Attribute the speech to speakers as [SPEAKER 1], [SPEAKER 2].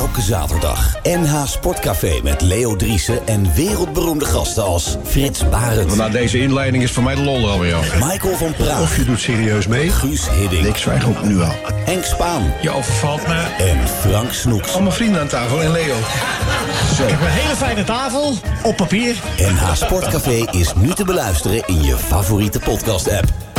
[SPEAKER 1] Elke zaterdag. NH Sportcafé met Leo Driessen en wereldberoemde gasten als Frits Barend.
[SPEAKER 2] Na deze inleiding is voor mij de lol er alweer af.
[SPEAKER 1] Michael van Praag.
[SPEAKER 3] Of je doet serieus mee.
[SPEAKER 1] Guus Hiddink.
[SPEAKER 3] Ik zwijg ook nu al.
[SPEAKER 1] Henk Spaan.
[SPEAKER 4] Je overvalt me.
[SPEAKER 1] En Frank Snoeks.
[SPEAKER 3] Allemaal vrienden aan tafel en Leo. Zo.
[SPEAKER 4] Ik heb een hele fijne tafel. Op papier.
[SPEAKER 1] NH Sportcafé is nu te beluisteren in je favoriete podcast-app.